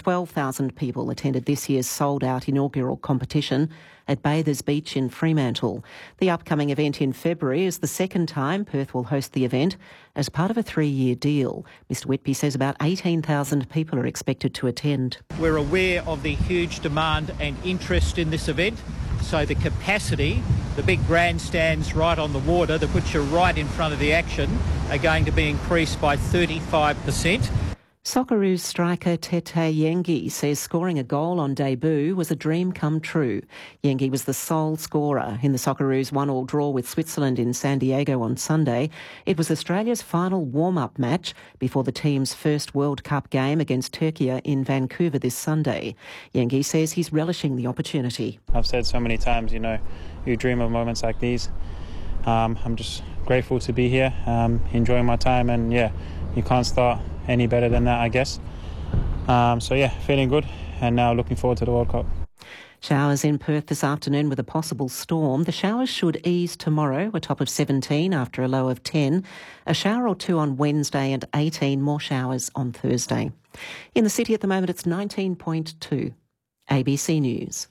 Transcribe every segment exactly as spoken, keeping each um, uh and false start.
twelve thousand people attended this year's sold-out inaugural competition at Bathers Beach in Fremantle. The upcoming event in February is the second time Perth will host the event as part of a three-year deal. Mister Whitby says about eighteen thousand people are expected to attend. We're aware of the huge demand and interest in this event, so the capacity, the big grandstands right on the water that puts you right in front of the action, are going to be increased by thirty-five percent. Socceroos striker Tete Yengi says scoring a goal on debut was a dream come true. Yengi was the sole scorer in the Socceroos one-all draw with Switzerland in San Diego on Sunday. It was Australia's final warm-up match before the team's first World Cup game against Turkey in Vancouver this Sunday. Yengi says he's relishing the opportunity. I've said so many times, you know, you dream of moments like these. Um, I'm just grateful to be here, um, enjoying my time, and yeah, you can't start any better than that, I guess. Um, so yeah, feeling good, and now looking forward to the World Cup. Showers in Perth this afternoon with a possible storm. The showers should ease tomorrow, a top of seventeen after a low of ten. A shower or two on Wednesday and eighteen more showers on Thursday. In the city at the moment it's nineteen point two. A B C News.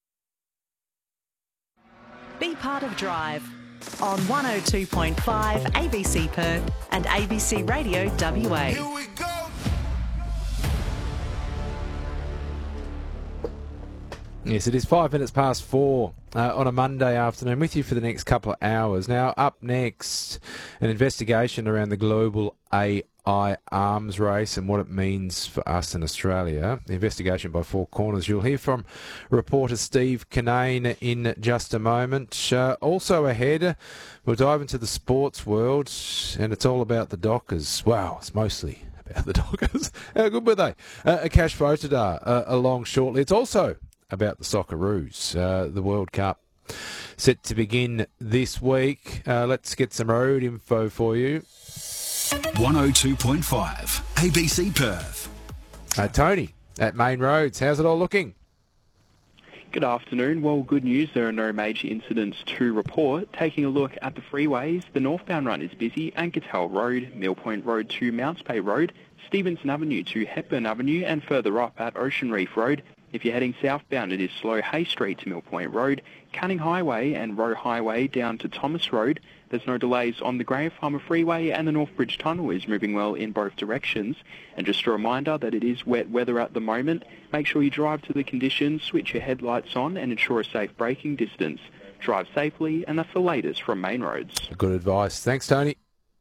Be part of Drive on one oh two point five A B C Perth and A B C Radio W A. Here we go. Yes, it is five minutes past four uh, on a Monday afternoon with you for the next couple of hours. Now, up next, an investigation around the global A I arms race and what it means for us in Australia. The investigation by Four Corners. You'll hear from reporter Steve Kinane in just a moment. Uh, also ahead, we'll dive into the sports world, and it's all about the Dockers. Wow, it's mostly about the Dockers. How good were they? Uh, Akash Votadar uh, along shortly. It's also about the Socceroos, uh, the World Cup set to begin this week. Uh, let's get some road info for you. one oh two point five A B C Perth. Uh, Tony, at Main Roads, how's it all looking? Good afternoon. Well, good news, there are no major incidents to report. Taking a look at the freeways, the northbound run is busy. Ankertel Road, Mill Point Road to Mounts Bay Road, Stevenson Avenue to Hepburn Avenue, and further up at Ocean Reef Road. If you're heading southbound, it is slow Hay Street to Mill Point Road, Canning Highway and Roe Highway down to Thomas Road. There's no delays on the Graham Farmer Freeway, and the North Bridge Tunnel is moving well in both directions. And just a reminder that it is wet weather at the moment. Make sure you drive to the conditions, switch your headlights on and ensure a safe braking distance. Drive safely, and that's the latest from Main Roads. Good advice. Thanks, Tony.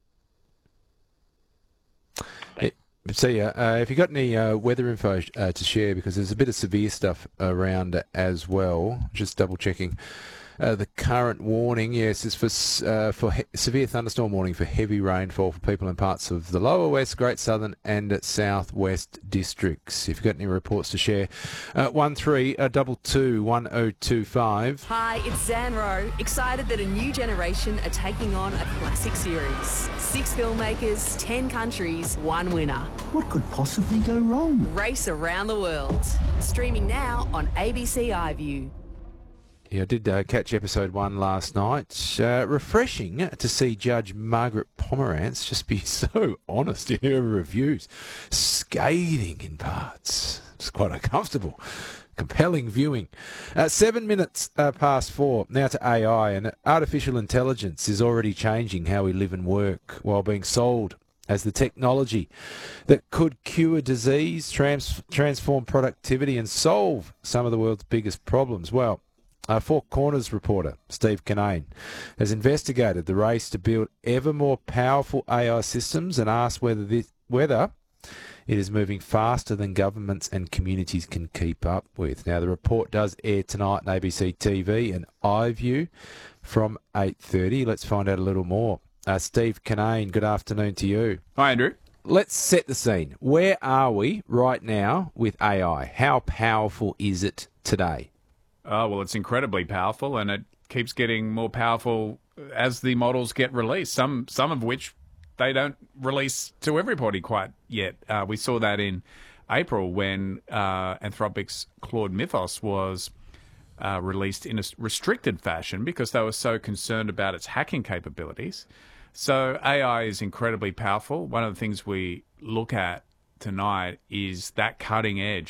Thanks. See ya. Uh, if you've got any uh, weather info uh, to share, because there's a bit of severe stuff around as well, just double checking. Uh, the current warning, yes, is for uh, for he- severe thunderstorm warning for heavy rainfall for people in parts of the lower west, Great Southern and south west districts. If you've got any reports to share, uh, one three uh, double two one oh two five. Hi, it's Zan Rowe, excited that a new generation are taking on a classic series. Six filmmakers, ten countries, one winner. What could possibly go wrong? Race around the world. Streaming now on A B C iView. Yeah, I did uh, catch episode one last night. Uh, refreshing to see Judge Margaret Pomerantz just be so honest in her reviews. Scathing in parts. It's quite uncomfortable. Compelling viewing. Uh, seven minutes uh, past four. Now to A I. And artificial intelligence is already changing how we live and work while being sold as the technology that could cure disease, trans- transform productivity and solve some of the world's biggest problems. Well, Uh, Four Corners reporter Steve Kinane has investigated the race to build ever more powerful A I systems and asked whether this, whether it is moving faster than governments and communities can keep up with. Now, the report does air tonight on A B C T V and iView from eight thirty. Let's find out a little more. Uh, Steve Kinane, good afternoon to you. Hi, Andrew. Let's set the scene. Where are we right now with A I? How powerful is it today? Oh, well, it's incredibly powerful, and it keeps getting more powerful as the models get released, some some of which they don't release to everybody quite yet. Uh, we saw that in April when uh, Anthropic's Claude Mythos was uh, released in a restricted fashion because they were so concerned about its hacking capabilities. So A I is incredibly powerful. One of the things we look at tonight is that cutting edge,